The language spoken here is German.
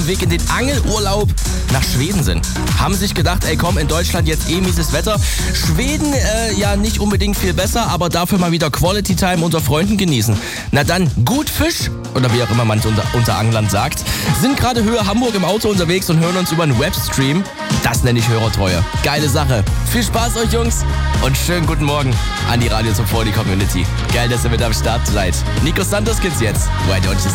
dem Weg in den Angelurlaub nach Schweden sind. Haben sich gedacht, ey komm, in Deutschland jetzt mieses Wetter. Schweden ja nicht unbedingt viel besser, aber dafür mal wieder Quality Time unter Freunden genießen. Na dann, gut Fisch, oder wie auch immer man es unter Anglern sagt, sind gerade Höhe Hamburg im Auto unterwegs und hören uns über einen Webstream. Das nenne ich Hörertreue. Geile Sache. Viel Spaß euch, Jungs. Und schönen guten Morgen an die Radio Top 40 Community. Geil, dass ihr mit am Start seid. Nico Santos geht's jetzt. Why don't you